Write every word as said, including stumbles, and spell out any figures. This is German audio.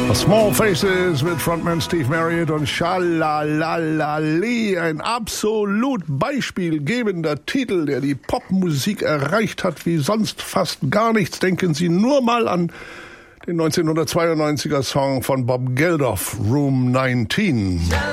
Small Faces mit Frontman Steve Marriott und Schalalalali, ein absolut beispielgebender Titel, der die Popmusik erreicht hat wie sonst fast gar nichts. Denken Sie nur mal an den neunzehnhundertzweiundneunziger Song von Bob Geldof, Room neunzehn.